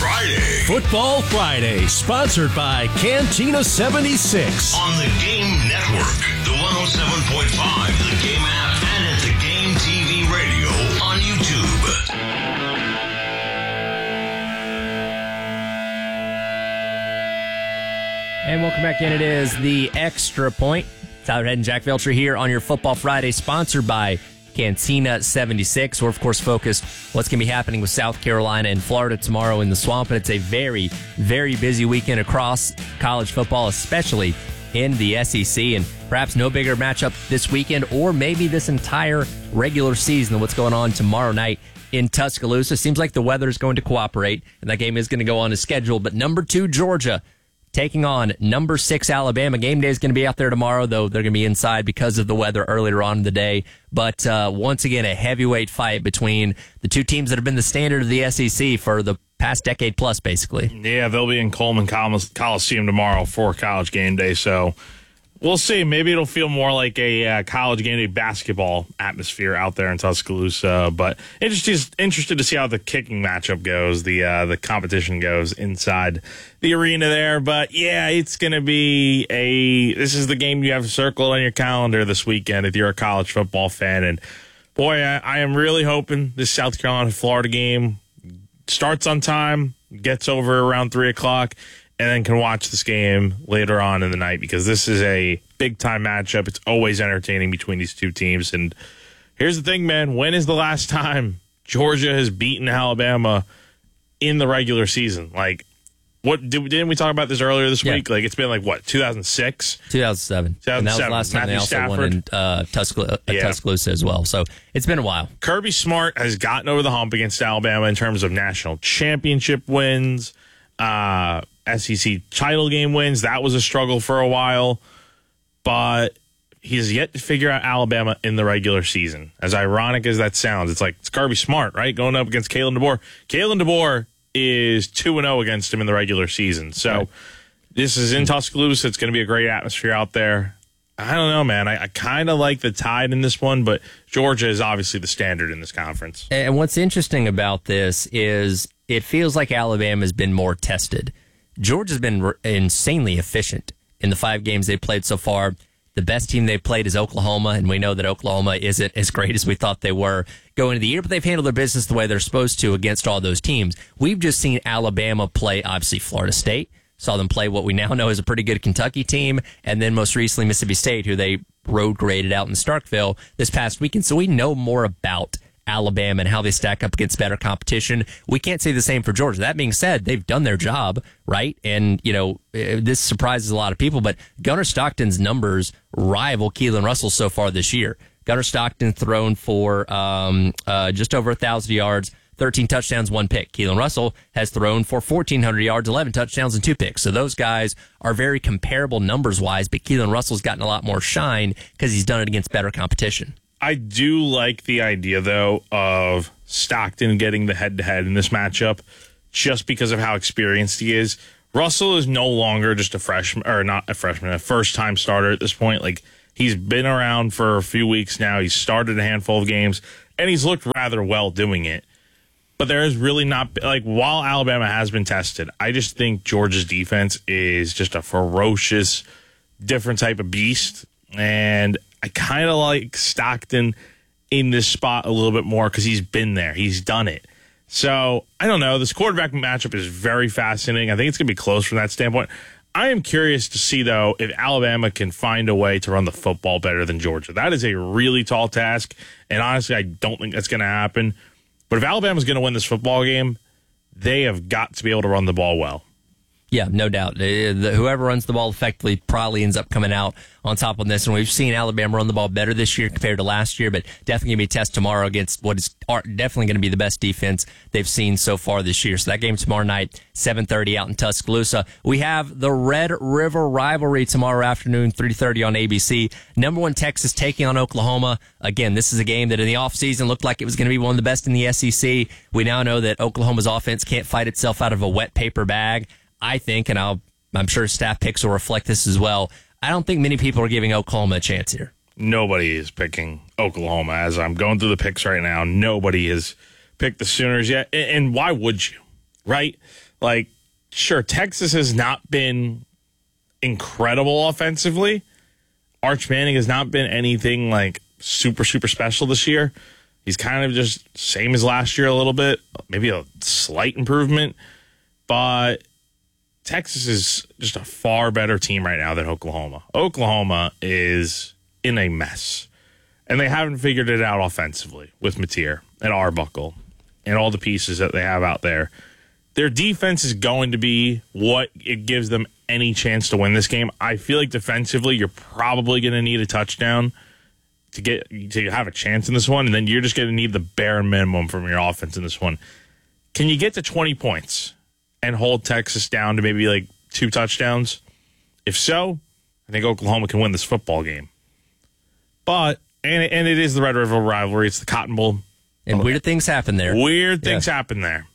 Friday. Football Friday, sponsored by Cantina 76. On the Game Network, the 107.5, the Game app, and at the Game TV radio on YouTube. And welcome back in. It is the Extra Point. Tyler Head and Jack Velcher here on your Football Friday, sponsored by Cantina 76. We're, of course, focused what's going to be happening with South Carolina and Florida tomorrow in the Swamp. And it's a very, very busy weekend across college football, especially in the SEC. And perhaps no bigger matchup this weekend or maybe this entire regular season than what's going on tomorrow night in Tuscaloosa. Seems like the weather is going to cooperate, and that game is going to go on as scheduled. But number 2, Georgia, taking on number 6 Alabama. Game day is going to be out there tomorrow, though they're going to be inside because of the weather earlier on in the day. But once again, a heavyweight fight between the two teams that have been the standard of the SEC for the past decade plus, basically. Yeah, they'll be in Coleman Coliseum tomorrow for College Game Day, so we'll see. Maybe it'll feel more like a College Game Day basketball atmosphere out there in Tuscaloosa. But interested to see how the kicking matchup goes, the competition goes inside the arena there. But yeah, it's going to be this is the game you have circled on your calendar this weekend if you're a college football fan. And boy, I am really hoping this South Carolina-Florida game starts on time, gets over around 3 o'clock, and then can watch this game later on in the night because this is a big-time matchup. It's always entertaining between these two teams. And here's the thing, man. When is the last time Georgia has beaten Alabama in the regular season? Like, didn't we talk about this earlier this week? Like, it's been like, what, 2006? 2007. And that was the last time Matthew they also won in Tuscaloosa as well. So it's been a while. Kirby Smart has gotten over the hump against Alabama in terms of national championship wins, SEC title game wins. That was a struggle for a while, but he's yet to figure out Alabama in the regular season. As ironic as that sounds, it's Kirby Smart, right? Going up against Kalen DeBoer. Kalen DeBoer is 2-0 against him in the regular season. So This is in Tuscaloosa. It's going to be a great atmosphere out there. I don't know, man. I kind of like the Tide in this one, but Georgia is obviously the standard in this conference. And what's interesting about this is it feels like Alabama has been more tested. Georgia's been insanely efficient in the 5 games they've played so far. The best team they've played is Oklahoma, and we know that Oklahoma isn't as great as we thought they were going into the year, but they've handled their business the way they're supposed to against all those teams. We've just seen Alabama play, obviously, Florida State. Saw them play what we now know is a pretty good Kentucky team, and then most recently Mississippi State, who they road graded out in Starkville this past weekend. So we know more about Alabama and how they stack up against better competition. We can't say the same for Georgia. That being said, they've done their job, right? And, this surprises a lot of people, but Gunnar Stockton's numbers rival Keelan Russell so far this year. Gunnar Stockton thrown for just over 1,000 yards, 13 touchdowns, 1 pick. Keelan Russell has thrown for 1,400 yards, 11 touchdowns, and 2 picks. So those guys are very comparable numbers-wise, but Keelan Russell's gotten a lot more shine because he's done it against better competition. I do like the idea, though, of Stockton getting the head-to-head in this matchup just because of how experienced he is. Russell is no longer just a first-time starter at this point. Like, he's been around for a few weeks now. He's started a handful of games, and he's looked rather well doing it. But there is really not, while Alabama has been tested, I just think Georgia's defense is just a ferocious, different type of beast. And I kind of like Stockton in this spot a little bit more because he's been there. He's done it. So, I don't know. This quarterback matchup is very fascinating. I think it's going to be close from that standpoint. I am curious to see, though, if Alabama can find a way to run the football better than Georgia. That is a really tall task, and honestly, I don't think that's going to happen. But if Alabama's going to win this football game, they have got to be able to run the ball well. Yeah, no doubt. Whoever runs the ball effectively probably ends up coming out on top on this. And we've seen Alabama run the ball better this year compared to last year, but definitely going to be a test tomorrow against what is definitely going to be the best defense they've seen so far this year. So that game tomorrow night, 7:30 out in Tuscaloosa. We have the Red River rivalry tomorrow afternoon, 3:30 on ABC. Number 1 Texas taking on Oklahoma. Again, this is a game that in the offseason looked like it was going to be one of the best in the SEC. We now know that Oklahoma's offense can't fight itself out of a wet paper bag. I think, and I'm sure staff picks will reflect this as well, I don't think many people are giving Oklahoma a chance here. Nobody is picking Oklahoma. As I'm going through the picks right now, nobody has picked the Sooners yet. And why would you, right? Like, sure, Texas has not been incredible offensively. Arch Manning has not been anything like super, super special this year. He's kind of just same as last year a little bit, maybe a slight improvement. But Texas is just a far better team right now than Oklahoma. Oklahoma is in a mess, and they haven't figured it out offensively with Mateer and Arbuckle and all the pieces that they have out there. Their defense is going to be what it gives them any chance to win this game. I feel like defensively, you're probably going to need a touchdown to have a chance in this one, and then you're just going to need the bare minimum from your offense in this one. Can you get to 20 points and hold Texas down to maybe like 2 touchdowns? If so, I think Oklahoma can win this football game. But and it is the Red River rivalry. It's the Cotton Bowl. And weird things happen there. Weird things happen there.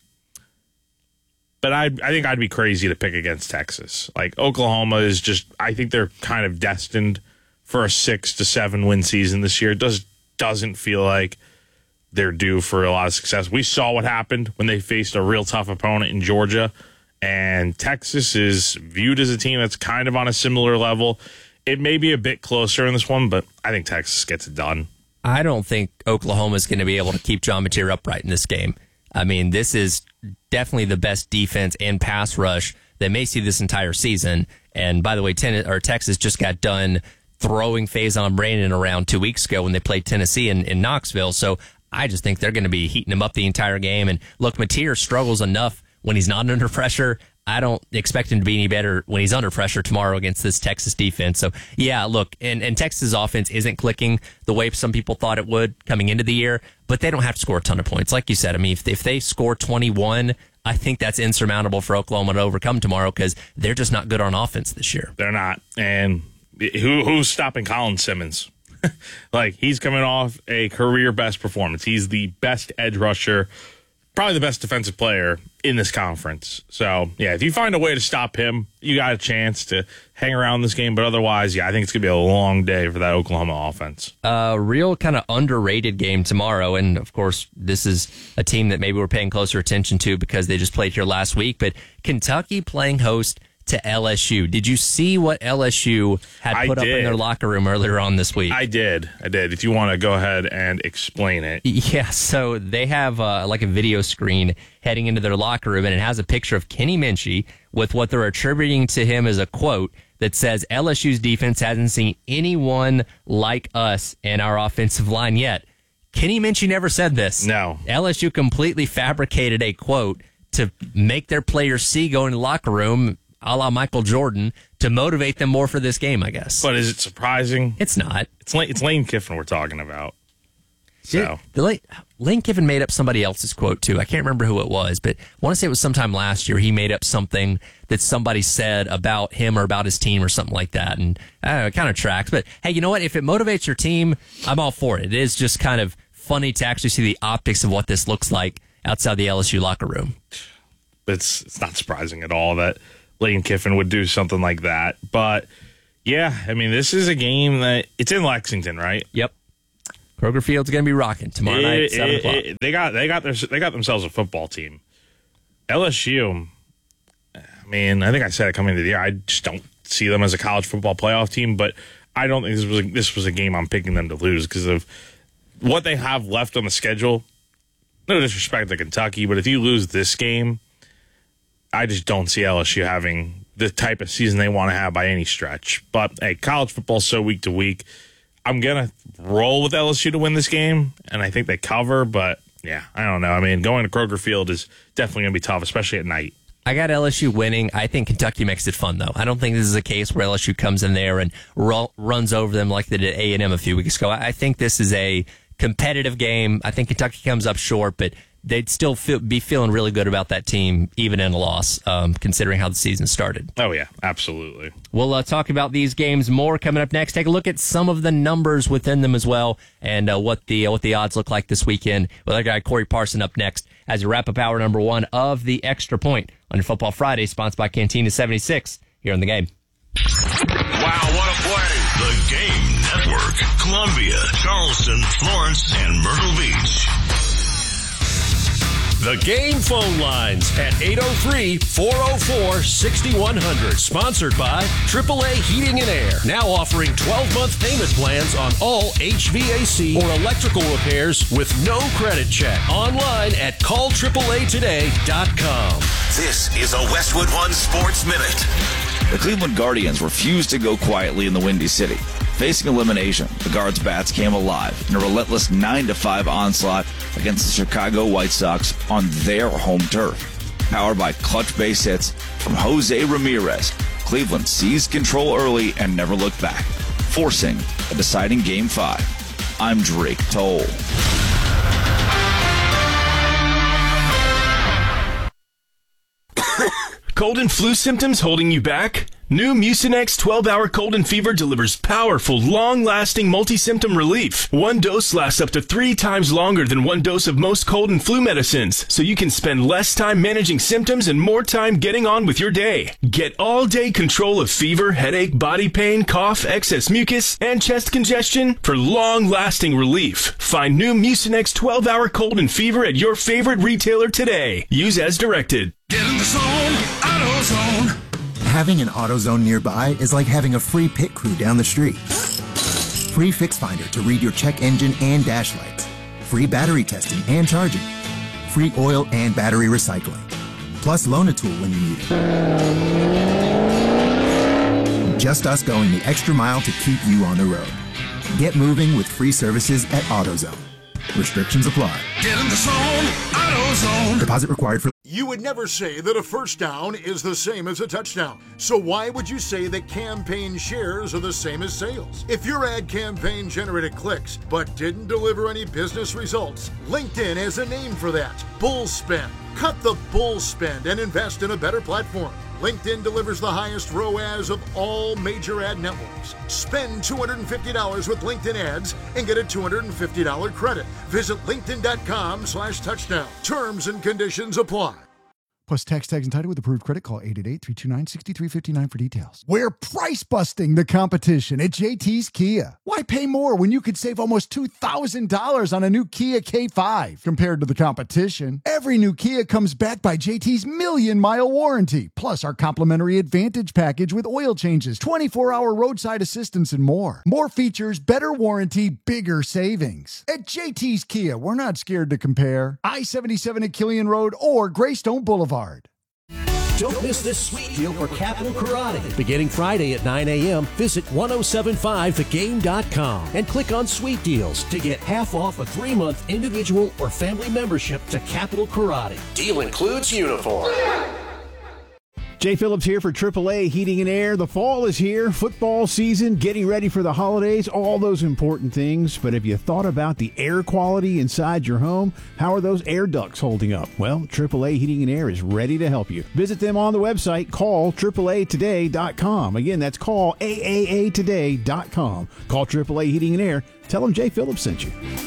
But I think I'd be crazy to pick against Texas. Like, Oklahoma is just, I think they're kind of destined for a 6 to 7 win season this year. It doesn't feel like they're due for a lot of success. We saw what happened when they faced a real tough opponent in Georgia, and Texas is viewed as a team that's kind of on a similar level. It may be a bit closer in this one, but I think Texas gets it done. I don't think Oklahoma's going to be able to keep John Mateer upright in this game. I mean, this is definitely the best defense and pass rush that may see this entire season. And by the way, Texas just got done throwing Faison Brandon around 2 weeks ago when they played Tennessee in Knoxville. So I just think they're going to be heating him up the entire game. And look, Mateer struggles enough when he's not under pressure. I don't expect him to be any better when he's under pressure tomorrow against this Texas defense. So, yeah, look, and Texas' offense isn't clicking the way some people thought it would coming into the year, but they don't have to score a ton of points. Like you said, I mean, if they score 21, I think that's insurmountable for Oklahoma to overcome tomorrow because they're just not good on offense this year. They're not. And who's stopping Colin Simmons? Like, he's coming off a career-best performance. He's the best edge rusher, probably the best defensive player in this conference. So, yeah, if you find a way to stop him, you got a chance to hang around this game. But otherwise, yeah, I think it's going to be a long day for that Oklahoma offense. Real kind of underrated game tomorrow. And, of course, this is a team that maybe we're paying closer attention to because they just played here last week. But Kentucky playing host to LSU. Did you see what LSU had put up in their locker room earlier on this week? I did. If you want to go ahead and explain it. Yeah, so they have like a video screen heading into their locker room, and it has a picture of Kenny Minchey with what they're attributing to him as a quote that says, LSU's defense hasn't seen anyone like us in our offensive line yet. Kenny Minchey never said this. No. LSU completely fabricated a quote to make their players see go in the locker room, a la Michael Jordan, to motivate them more for this game, I guess. But is it surprising? It's not. It's Lane Kiffin we're talking about. So Lane Kiffin made up somebody else's quote, too. I can't remember who it was, but I want to say it was sometime last year. He made up something that somebody said about him or about his team or something like that. And I don't know, it kind of tracks. But, hey, you know what? If it motivates your team, I'm all for it. It is just kind of funny to actually see the optics of what this looks like outside the LSU locker room. It's not surprising at all that Lane Kiffin would do something like that. But, yeah, I mean, this is a game that it's in Lexington, right? Yep. Kroger Field's going to be rocking tomorrow night, 7 o'clock. They got themselves a football team. LSU, I mean, I think I said it coming into the year, I just don't see them as a college football playoff team, but I don't think this was a game I'm picking them to lose because of what they have left on the schedule. No disrespect to Kentucky, but if you lose this game, I just don't see LSU having the type of season they want to have by any stretch. But, hey, college football's so week to week. I'm going to roll with LSU to win this game, and I think they cover. But, yeah, I don't know. I mean, going to Kroger Field is definitely going to be tough, especially at night. I got LSU winning. I think Kentucky makes it fun, though. I don't think this is a case where LSU comes in there and runs over them like they did at A&M a few weeks ago. I think this is a competitive game. I think Kentucky comes up short, but they'd still be feeling really good about that team, even in a loss, considering how the season started. Oh, yeah, absolutely. We'll talk about these games more coming up next. Take a look at some of the numbers within them as well and what the odds look like this weekend. With our guy Corey Parson up next as you wrap up hour number 1 of The Extra Point on your Football Friday, sponsored by Cantina 76 here on The Game. Wow, what a play. The Game Network. Columbia, Charleston, Florence, and Myrtle Beach. The Game phone lines at 803-404-6100. Sponsored by AAA Heating and Air. Now offering 12-month payment plans on all HVAC or electrical repairs with no credit check. Online at callAAAtoday.com. This is a Westwood One Sports Minute. The Cleveland Guardians refused to go quietly in the Windy City. Facing elimination, the Guards' bats came alive in a relentless 9-5 onslaught against the Chicago White Sox on their home turf. Powered by clutch base hits from Jose Ramirez, Cleveland seized control early and never looked back, forcing a deciding Game 5. I'm Drake Toll. Cold and flu symptoms holding you back? New Mucinex 12-hour cold and fever delivers powerful, long-lasting multi-symptom relief. One dose lasts up to 3 times longer than one dose of most cold and flu medicines, so you can spend less time managing symptoms and more time getting on with your day. Get all-day control of fever, headache, body pain, cough, excess mucus, and chest congestion for long-lasting relief. Find new Mucinex 12-hour cold and fever at your favorite retailer today. Use as directed. Get in the zone, AutoZone. Having an AutoZone nearby is like having a free pit crew down the street. Free Fix Finder to read your check engine and dash lights. Free battery testing and charging. Free oil and battery recycling. Plus loan a tool when you need it. Just us going the extra mile to keep you on the road. Get moving with free services at AutoZone. Restrictions apply. Get in the zone, AutoZone. Deposit required for... You would never say that a first down is the same as a touchdown. So why would you say that campaign shares are the same as sales? If your ad campaign generated clicks but didn't deliver any business results, LinkedIn has a name for that. Bull spend. Cut the bull spend and invest in a better platform. LinkedIn delivers the highest ROAS of all major ad networks. Spend $250 with LinkedIn ads and get a $250 credit. Visit linkedin.com/touchdown. Terms and conditions apply. Plus tax tags and title with approved credit. Call 888-329-6359 for details. We're price busting the competition at JT's Kia. Why pay more when you could save almost $2,000 on a new Kia K5 compared to the competition? Every new Kia comes backed by JT's million-mile warranty, plus our complimentary Advantage package with oil changes, 24-hour roadside assistance, and more. More features, better warranty, bigger savings. At JT's Kia, we're not scared to compare. I-77 at Killian Road or Greystone Boulevard. Don't miss this sweet deal for Capital Karate. Beginning Friday at 9 a.m., visit 1075thegame.com and click on Sweet Deals to get half off a 3-month individual or family membership to Capital Karate. Deal includes uniform. Jay Phillips here for AAA Heating and Air. The fall is here, football season, getting ready for the holidays, all those important things. But have you thought about the air quality inside your home? How are those air ducts holding up? Well, AAA Heating and Air is ready to help you. Visit them on the website, call AAAtoday.com. Again, that's call AAAtoday.com. Call AAA Heating and Air. Tell them Jay Phillips sent you.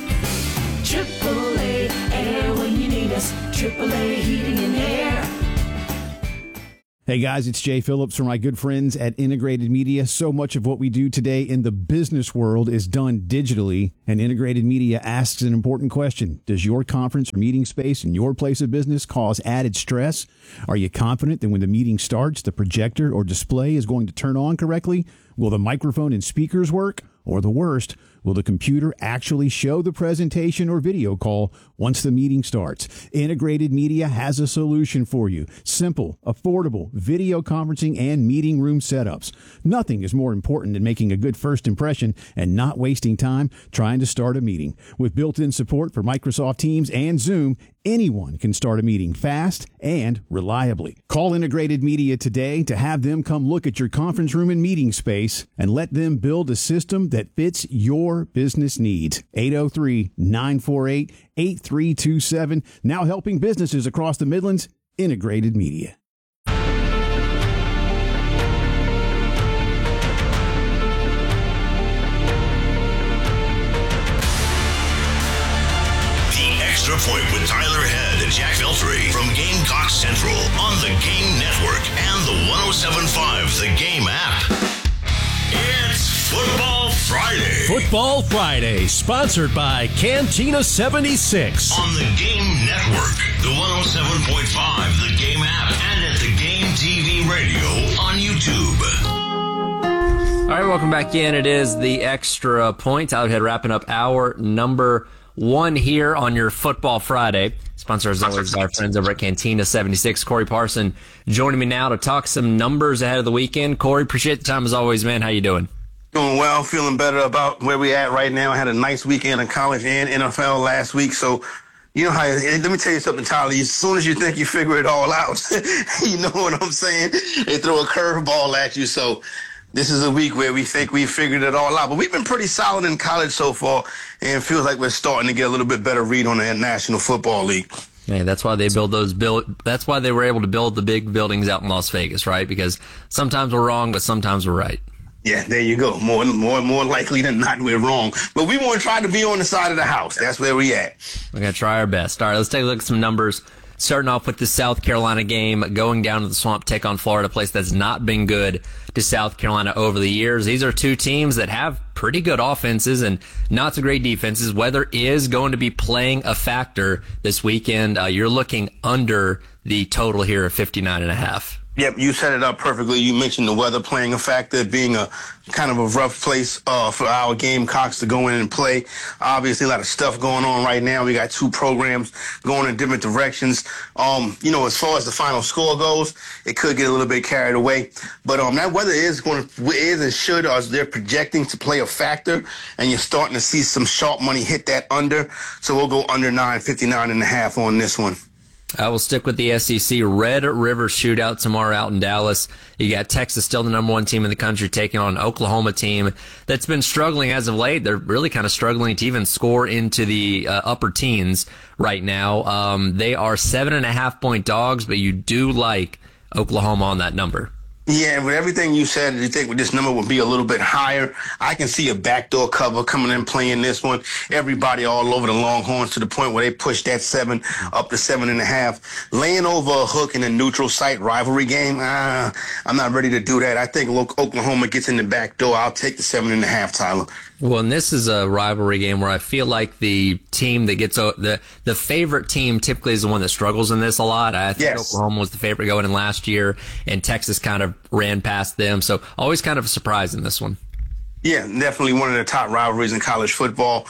AAA Air when you need us. AAA Heating and Air. Hey guys, it's Jay Phillips from my good friends at Integrated Media. So much of what we do today in the business world is done digitally, and Integrated Media asks an important question. Does your conference or meeting space in your place of business cause added stress? Are you confident that when the meeting starts, the projector or display is going to turn on correctly? Will the microphone and speakers work? Or the worst, will the computer actually show the presentation or video call once the meeting starts? Integrated Media has a solution for you. Simple, affordable video conferencing and meeting room setups. Nothing is more important than making a good first impression and not wasting time trying to start a meeting. With built-in support for Microsoft Teams and Zoom, anyone can start a meeting fast and reliably. Call Integrated Media today to have them come look at your conference room and meeting space and let them build a system that fits your business needs. 803-948-8327. Now helping businesses across the Midlands. Integrated Media. Extra Point with Tyler Head and Jack Veltri from Gamecock Central on the Game Network and the 107.5 The Game app. It's Football Friday. Football Friday, sponsored by Cantina 76. On the Game Network, the 107.5, the Game app, and at the Game TV radio on YouTube. All right, welcome back in. It is the Extra Point. Out ahead, wrapping up hour number 1 here on your Football Friday. Sponsored as always by our friends over at Cantina 76. Corey Parson joining me now to talk some numbers ahead of the weekend. Corey, appreciate the time as always, man. How you doing? Doing well, feeling better about where we at right now. I had a nice weekend in college and NFL last week, so you know how. Let me tell you something, Tyler. As soon as you think you figure it all out, you know what I'm saying? They throw a curveball at you. So this is a week where we think we figured it all out. But we've been pretty solid in college so far, and it feels like we're starting to get a little bit better read on the National Football League. Yeah, that's why they that's why they were able to build the big buildings out in Las Vegas, right? Because sometimes we're wrong, but sometimes we're right. Yeah, there you go. More likely than not, we're wrong. But we want to try to be on the side of the house. That's where we at. We're going to try our best. All right, let's take a look at some numbers. Starting off with the South Carolina game, going down to the Swamp, take on Florida, a place that's not been good to South Carolina over the years. These are two teams that have pretty good offenses and not so great defenses. Weather is going to be playing a factor this weekend. You're looking under the total here of 59.5. Yep, you set it up perfectly. You mentioned the weather playing a factor, being a kind of a rough place for our Gamecocks to go in and play. Obviously, a lot of stuff going on right now. We got two programs going in different directions. As far as the final score goes, it could get a little bit carried away. But that weather is and should, or they're projecting to play a factor, and you're starting to see some sharp money hit that under. So we'll go under 59.5 on this one. I will stick with the SEC Red River Shootout tomorrow out in Dallas. You got Texas, still the number 1 team in the country, taking on an Oklahoma team that's been struggling as of late. They're really kind of struggling to even score into the upper teens right now. They are 7.5-point dogs, but you do like Oklahoma on that number. Yeah, with everything you said, you think this number would be a little bit higher. I can see a backdoor cover coming in playing this one. Everybody all over the Longhorns to the point where they push that 7 up to 7.5. Laying over a hook in a neutral site rivalry game, I'm not ready to do that. I think Oklahoma gets in the back door. I'll take the 7.5, Tyler. Well, and this is a rivalry game where I feel like the team that gets the favorite team typically is the one that struggles in this a lot. I think Oklahoma was the favorite going in last year, and Texas kind of ran past them. So always kind of a surprise in this one. Yeah, definitely one of the top rivalries in college football.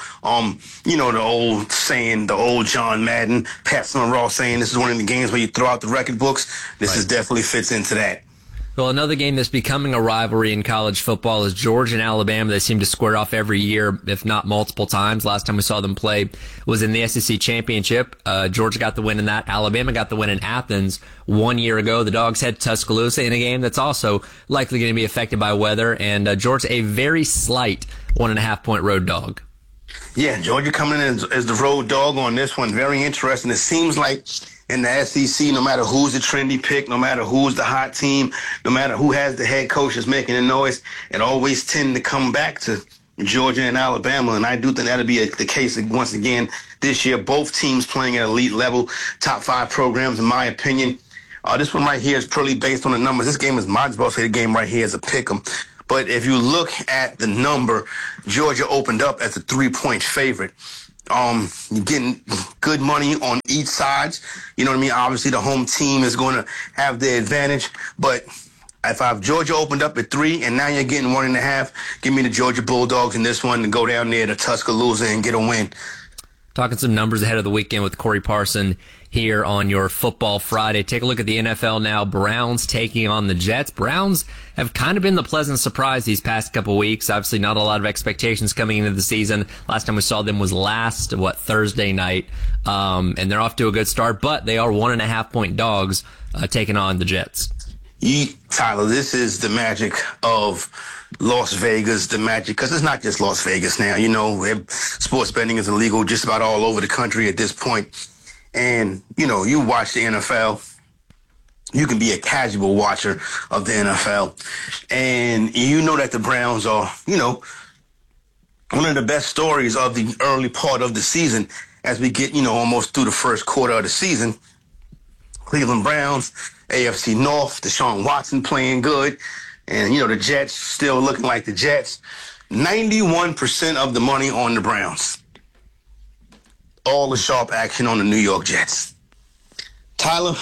The old saying, the old John Madden, Pat Summerall saying this is one of the games where you throw out the record books. This is definitely fits into that. Well, another game that's becoming a rivalry in college football is Georgia and Alabama. They seem to square off every year, if not multiple times. Last time we saw them play was in the SEC Championship. Georgia got the win in that. Alabama got the win in Athens 1 year ago. The Dogs head Tuscaloosa in a game that's also likely going to be affected by weather. And Georgia, a very slight 1.5-point road dog. Yeah, Georgia coming in as the road dog on this one. Very interesting. It seems like in the SEC, no matter who's the trendy pick, no matter who's the hot team, no matter who has the head coach that's making the noise, it always tend to come back to Georgia and Alabama. And I do think that'll be the case once again this year. Both teams playing at elite level, top 5 programs, in my opinion. This one right here is purely based on the numbers. This game is might as well say the game right here is a pick 'em. But if you look at the number, Georgia opened up as a 3-point favorite. You're getting good money on each side. You know what I mean? Obviously, the home team is going to have the advantage. But if I've Georgia opened up at 3 and now you're getting 1.5, give me the Georgia Bulldogs in this one and go down there to Tuscaloosa and get a win. Talking some numbers ahead of the weekend with Corey Parson here on your Football Friday. Take a look at the NFL now. Browns taking on the Jets. Browns have kind of been the pleasant surprise these past couple weeks. Obviously not a lot of expectations coming into the season. Last time we saw them was Thursday night. And they're off to a good start, but they are 1.5-point dogs taking on the Jets. Tyler, this is the magic of Las Vegas, the magic, because it's not just Las Vegas now. You know, sports betting is illegal just about all over the country at this point. And, you watch the NFL, you can be a casual watcher of the NFL. And you know that the Browns are, one of the best stories of the early part of the season as we get, almost through the first quarter of the season. Cleveland Browns, AFC North, Deshaun Watson playing good. And, the Jets still looking like the Jets. 91% of the money on the Browns. All the sharp action on the New York Jets. Tyler,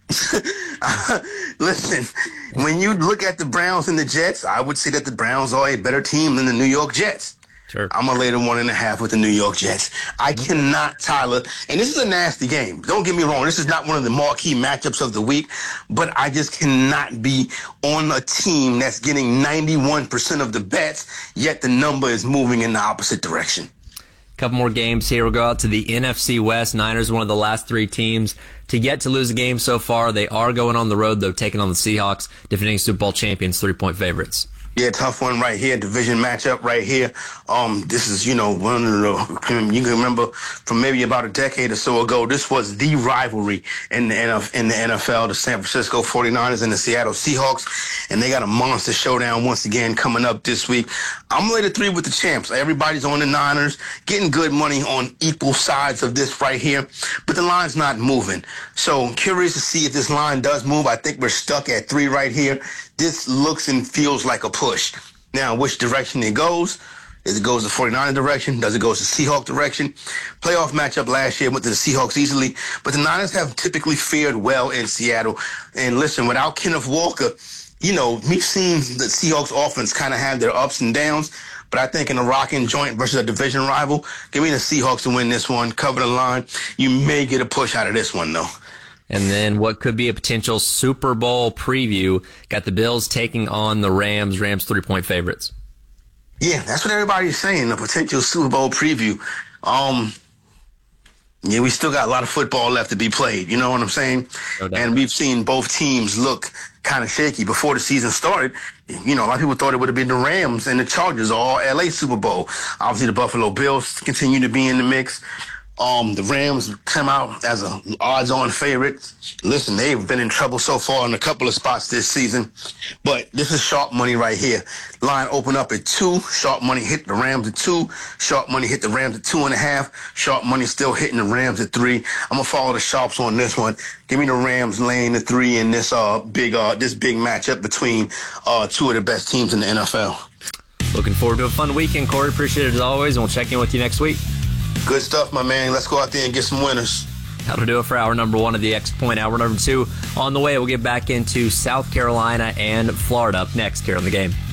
listen, when you look at the Browns and the Jets, I would say that the Browns are a better team than the New York Jets. Sure. I'm going to lay the 1.5 with the New York Jets. I cannot, Tyler, and this is a nasty game. Don't get me wrong. This is not one of the marquee matchups of the week, but I just cannot be on a team that's getting 91% of the bets, yet the number is moving in the opposite direction. Couple more games here. We'll go out to the NFC West. Niners, one of the last three teams to get to lose a game so far. They are going on the road, though, taking on the Seahawks, defending Super Bowl champions, 3-point favorites. Yeah, tough one right here. Division matchup right here. This is, one of the, you can remember from maybe about a decade or so ago, this was the rivalry in the NFL, the San Francisco 49ers and the Seattle Seahawks, and they got a monster showdown once again coming up this week. I'm going to lay the 3 with the champs. Everybody's on the Niners, getting good money on equal sides of this right here, but the line's not moving. So curious to see if this line does move. I think we're stuck at 3 right here. This looks and feels like a push. Now, which direction it goes? Does it go the 49er direction? Does it go the Seahawks direction? Playoff matchup last year went to the Seahawks easily, but the Niners have typically fared well in Seattle. And listen, without Kenneth Walker, we've seen the Seahawks offense kind of have their ups and downs, but I think in a rocking joint versus a division rival, give me the Seahawks to win this one, cover the line. You may get a push out of this one, though. And then what could be a potential Super Bowl preview. Got the Bills taking on the Rams. Rams 3-point favorites. Yeah, that's what everybody's saying, a potential Super Bowl preview. Yeah, we still got a lot of football left to be played. You know what I'm saying? No doubt. And we've seen both teams look kind of shaky. Before the season started, a lot of people thought it would have been the Rams and the Chargers or LA Super Bowl. Obviously, the Buffalo Bills continue to be in the mix. The Rams come out as an odds-on favorite. Listen, they've been in trouble so far in a couple of spots this season, but this is sharp money right here. Line open up at 2. Sharp money hit the Rams at 2. Sharp money hit the Rams at 2.5. Sharp money still hitting the Rams at 3. I'm gonna follow the sharps on this one. Give me the Rams laying the 3 in this big matchup between 2 of the best teams in the NFL. Looking forward to a fun weekend, Corey. Appreciate it as always, and we'll check in with you next week. Good stuff, my man. Let's go out there and get some winners. That'll do it for hour number 1 of the X Point. Hour number 2 on the way. We'll get back into South Carolina and Florida up next here on The Game.